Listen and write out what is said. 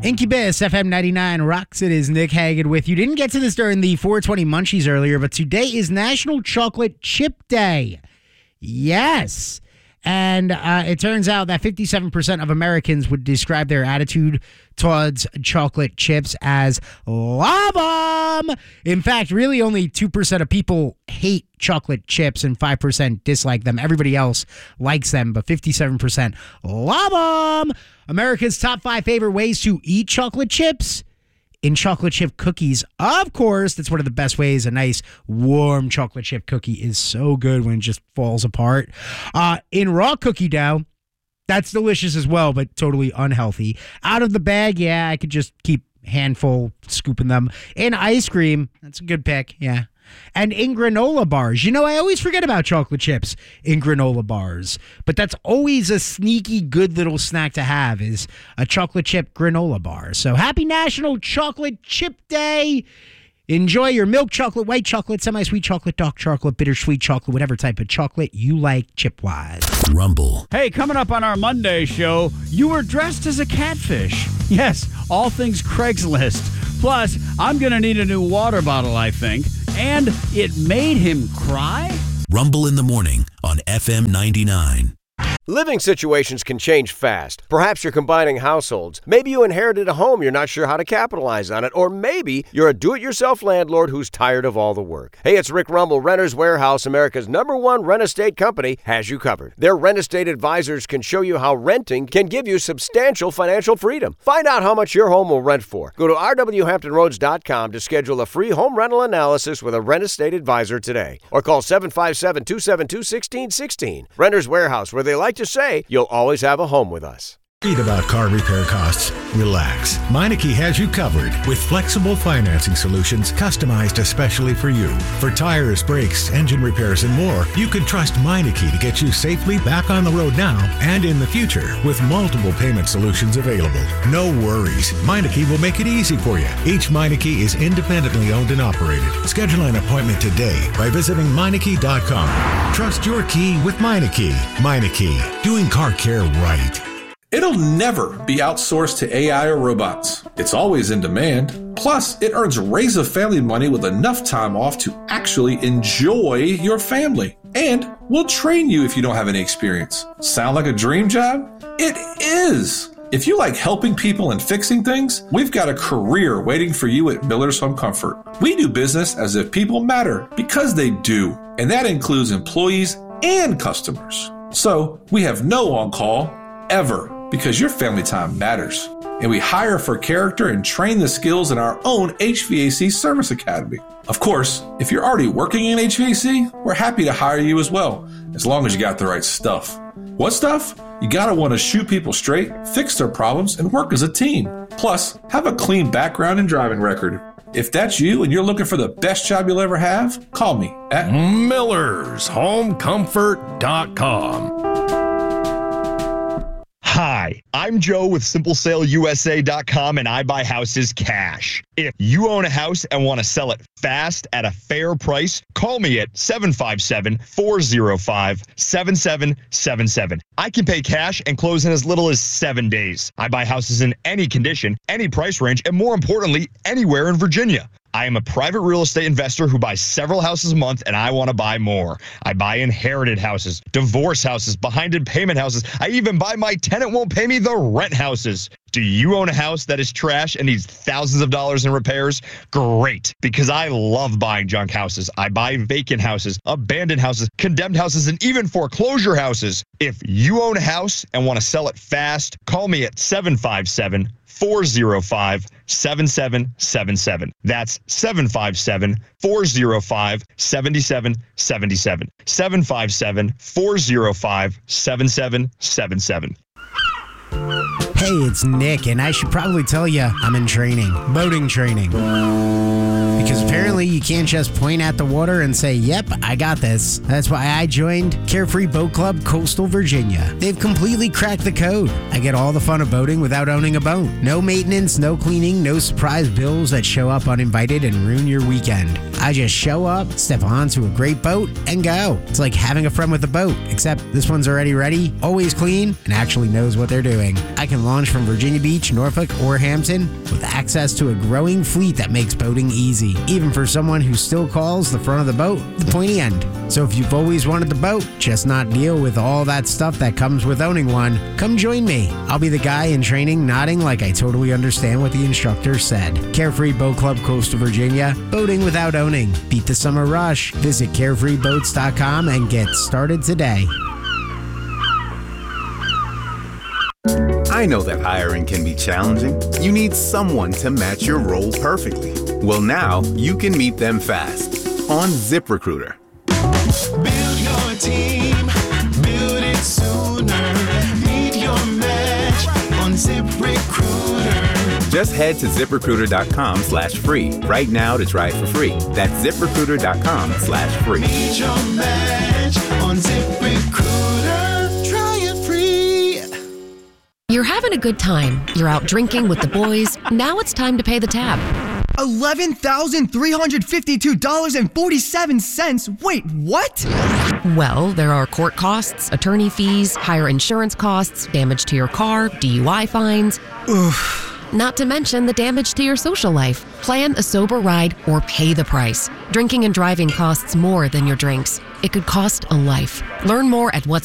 Incubus, FM 99 rocks. It is Nick Hagan with you. Didn't get to this during the 420 Munchies earlier, but today is National Chocolate Chip Day. Yes. And it turns out that 57% of Americans would describe their attitude towards chocolate chips as love 'em. In fact, really only 2% of people hate chocolate chips and 5% dislike them. Everybody else likes them, but 57% love 'em. America's top 5 favorite ways to eat chocolate chips. In chocolate chip cookies, of course, that's one of the best ways. A nice warm chocolate chip cookie is so good when it just falls apart. In raw cookie dough, that's delicious as well, but totally unhealthy. Out of the bag, yeah, I could just keep handful scooping them. In ice cream, that's a good pick, yeah. And in granola bars. You know, I always forget about chocolate chips in granola bars, but that's always a sneaky good little snack to have is a chocolate chip granola bar. So happy National Chocolate Chip Day. Enjoy your milk chocolate, white chocolate, semi-sweet chocolate, dark chocolate, bittersweet chocolate, whatever type of chocolate you like chip-wise. Rumble. Hey, coming up on our Monday show, you were dressed as a catfish. Yes, all things Craigslist. Plus, I'm going to need a new water bottle, I think. And it made him cry? Rumble in the morning on FM 99. Living situations can change fast. Perhaps you're combining households. Maybe you inherited a home you're not sure how to capitalize on it. Or maybe you're a do-it-yourself landlord who's tired of all the work. Hey, it's Rick Rumble. Renters Warehouse, America's #1 rent estate company, has you covered. Their rent estate advisors can show you how renting can give you substantial financial freedom. Find out how much your home will rent for. Go to rwhamptonroads.com to schedule a free home rental analysis with a rent estate advisor today. Or call 757-272-1616. Renters Warehouse, where they like to say, you'll always have a home with us. Read about car repair costs? Relax. Meineke has you covered with flexible financing solutions customized especially for you. For tires, brakes, engine repairs, and more, you can trust Meineke to get you safely back on the road now and in the future with multiple payment solutions available. No worries. Meineke will make it easy for you. Each Meineke is independently owned and operated. Schedule an appointment today by visiting Meineke.com. Trust your key with Meineke. Meineke, doing car care right. It'll never be outsourced to AI or robots. It's always in demand. Plus, it earns raise a family money with enough time off to actually enjoy your family. And we'll train you if you don't have any experience. Sound like a dream job? It is! If you like helping people and fixing things, we've got a career waiting for you at Miller's Home Comfort. We do business as if people matter because they do. And that includes employees and customers. So, we have no on-call ever, because your family time matters. And we hire for character and train the skills in our own HVAC Service Academy. Of course, if you're already working in HVAC, we're happy to hire you as well, as long as you got the right stuff. What stuff? You gotta want to shoot people straight, fix their problems, and work as a team. Plus, have a clean background and driving record. If that's you and you're looking for the best job you'll ever have, call me at MillersHomeComfort.com. Hi, I'm Joe with SimpleSaleUSA.com, and I buy houses cash. If you own a house and want to sell it fast at a fair price, call me at 757-405-7777. I can pay cash and close in as little as 7 days. I buy houses in any condition, any price range, and more importantly, anywhere in Virginia. I am a private real estate investor who buys several houses a month, and I want to buy more. I buy inherited houses, divorce houses, behind-in-payment houses. I even buy my tenant won't pay me the rent houses. Do you own a house that is trash and needs thousands of dollars in repairs? Great, because I love buying junk houses. I buy vacant houses, abandoned houses, condemned houses, and even foreclosure houses. If you own a house and want to sell it fast, call me at 757-405-7777. That's 757-405-7777. 757-405-7777. Hey, it's Nick, and I should probably tell you I'm in training, boating training. Because apparently you can't just point at the water and say, yep, I got this. That's why I joined Carefree Boat Club Coastal Virginia. They've completely cracked the code. I get all the fun of boating without owning a boat. No maintenance, no cleaning, no surprise bills that show up uninvited and ruin your weekend. I just show up, step onto a great boat, and go. It's like having a friend with a boat, except this one's already ready, always clean, and actually knows what they're doing. I can launch from Virginia Beach, Norfolk, or Hampton with access to a growing fleet that makes boating easy, even for someone who still calls the front of the boat the pointy end. So if you've always wanted the boat, just not deal with all that stuff that comes with owning one, come join me. I'll be the guy in training nodding like I totally understand what the instructor said. Carefree Boat Club Coastal Virginia, boating without owning. Beat the summer rush. Visit carefreeboats.com and get started today. I know that hiring can be challenging. You need someone to match your role perfectly. Well, now you can meet them fast on ZipRecruiter. Build your team, build it sooner. Meet your match on ZipRecruiter. Just head to ZipRecruiter.com/free right now to try it for free. That's ZipRecruiter.com/free. Meet your match on ZipRecruiter. Try it free. You're having a good time. You're out drinking with the boys. Now it's time to pay the tab. $11,352.47. Wait, what? Well, there are court costs, attorney fees, higher insurance costs, damage to your car, DUI fines. Oof. Not to mention the damage to your social life. Plan a sober ride or pay the price. Drinking and driving costs more than your drinks. It could cost a life. Learn more at